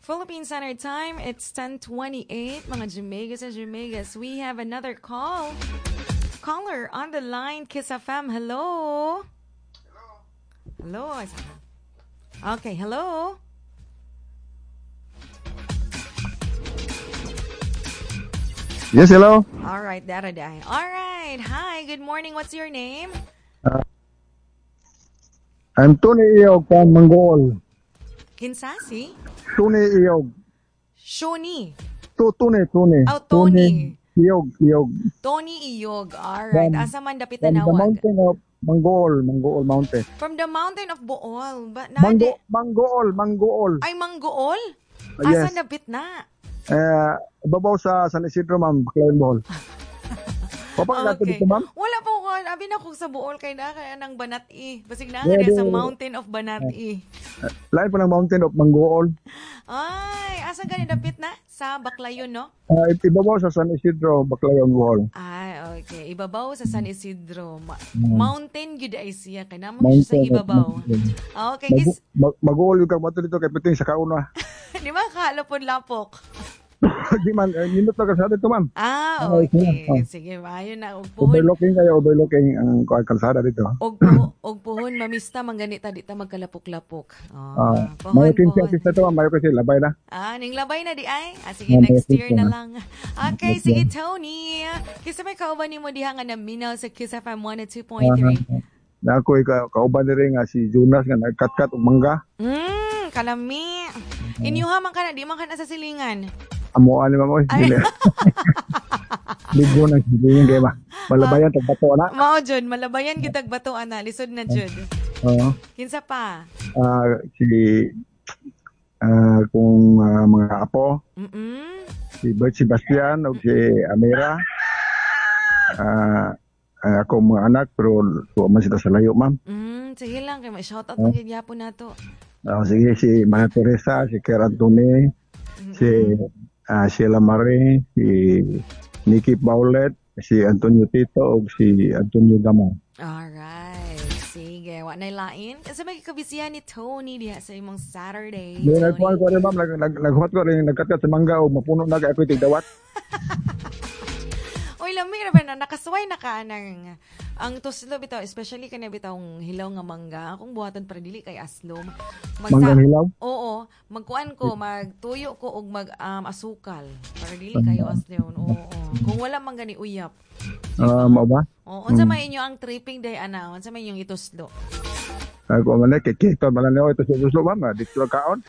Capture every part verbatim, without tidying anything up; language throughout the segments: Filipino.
Philippine Standard Time, it's ten twenty-eight. Mga Jumegas and Jumegas, we have another call. Caller on the line, Kiss F M. Hello? Hello? Hello? Okay, hello? Yes, hello. All right, Daraday. All right, hi, good morning. What's your name? Uh, I'm Tony Iyog from Mangol. Kinsasi? Tony Iyog. Shoni. To Tony, Tony. Oh, Tony. Iyog, Iyog. Tony Iyog. All right. From, Asa man dapit na from the nawag? mountain of Mangol, Mangol Mountain. From the mountain of Bool. Ba, Mango, Mangol, Mangol. Ay, Mangol? Uh, yes. Asa dapit na? Eh, ibabaw sa San Isidro, ma'am, Clown Ball. Papakagato Okay. dito, ma'am? Wala po ko. Abi na ko sa Bool kay na kaya ng Banat-i. Basig na Yeah, nga yeah, sa yeah. mountain of Banat-i. Uh, lain pa ng mountain of Mangol. Ay, asa gani dapit na? Sa Baclayon, no? Uh, ibabaw sa San Isidro, Baclayon Wall. Ay, okay. Ibabaw sa San Isidro. Ma- Mm. Mountain yun ay siya. Kaya naman siya sa Mountain of ibabaw. Mountain. Okay. Is, Mag- Mag-uol yung kagbato dito kay Piting sa kauna. di ba kalapon-lapok? Di man, eh, minute na kasada ito, ma'am. Ah, Okay, okay. oh. Sige, ayun na. Ugpuhon. Overlooking kayo, overlooking ang uh, kalsada dito. Ugpo, ugpuhon, mamista, mangganita, dita magkalapok-lapok. Oh, Ah, puhon, mayo kinsi puhon. artista to, mayo kasi labay na. Ah, ning labay na di ay. Ah, sige, Ah, next may year na artista. lang. Okay, sige, Tony. Kisa may kauban ni mo diha nga naminaw sa Kiss F M one oh two point three. Na ako ka kauban diri nga si Jonas nga nagkat-kat og mangga. Hmm, kalami. Inyuha man ka na, di man ka na sa silingan. Amo ani mamo Ay. dili. Ligo na sige kay ma. Malabayan tag bato na. Mao jud, malabayan gitag bato ana, lisod na jud. Oo. Kinsa pa? Ah, si ah kung ah, mga apo, Mm. si Bert Sebastian ug si Amira. Ah, ah, ako mga anak pero tuwa man sila sa layo, ma'am. Mm, sige lang kay may shoutout man gid yapon nato. Ah, sige si Maria Teresa, si Kier Antony, si ah, Sheila Marie, si Nikki Paulet, si Antonio Tito ug si Antonio Gamo. Alright. Sige, wa nay lain. Kasi may kabisihan ni Tony diha sa imong Saturday. Di nagkuhan Tony. ko rin, ma'am, nag, nag, naghuhat ko rin, nagkakat sa mangga o mapuno na kaya ako tigdawat. Oy, lami na ba na nakasway na ka nang ang tuslo bitaw, especially kana bitawng hilaw nga mangga. Akong buhaton para dili kay aslom. Manggang hilaw? Oo, magkuan ko, magtuyo ko og mag um, asukal para dili kayo aslom. Oo. Kung wala man gani uyap. Ah, mao ba? Oo, unsa may inyo ang tripping day ana? Unsa may inyong ituslo? Ako man kay kito malan niyo ito sa suso, ma'am, dito kaon.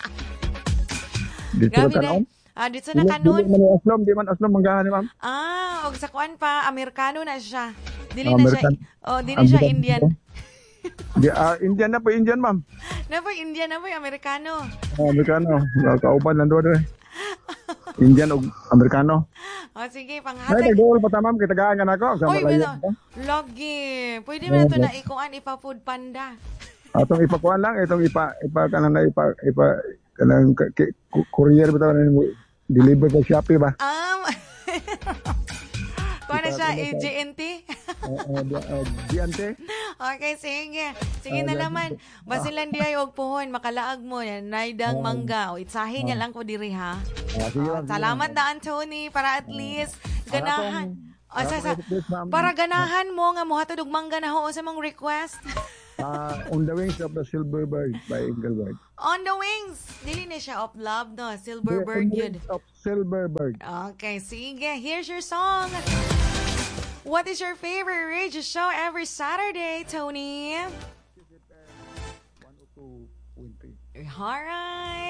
Dito Grabe kaon. na. Ah, dito na Dili kanon. man ni aslom, di man aslom manggahan ni ma'am. Ah, og sa kuan pa, Amerikano na siya. Dili Ah, na siya, American- oh, dili na siya American Indian. Di ah, Indian na po, Indian, ma'am. Na po, Indian na po, Amerikano. Ah, Amerikano, kauban lang doon. Indian o Amerikano. O, sige, Ay, panghatag. nag-goal pa ta, ma'am, kay tagaan ka na ako. Sa Uy, malayo. pero, lagi. Pwede mo na ito na ikuan, ipa-food panda. Atong ipakuan lang, itong ipa, ipa, kanang na, ipa, ipa, kanang, ka- ki- ku- courier ba ito, deliver sa Shopee ba? Um, kuha na siya, eh, J N T? Uh, uh, Diante? Okay, sige. Sige na laman. Basilan di ay og puhon, makalaag mo yan, naidang mangga. O, itsahin niya lang ko diri ha. Ah, sige Oh, lang, sige salamat na, Anthony, para at least ganahan. O, Para sa, akong sa, request, ma'am. para ganahan mo nga muhatod og mangga na ho sa mong request. Ah, On the Wings of the Silver Bird by Engelbert. On the Wings. Dili na siya of love, no? On Silverbird the yun. Wings of Silver Bird. Okay, sige. Here's your song. What is your favorite radio show every Saturday, Tony? one oh two point three. Alright.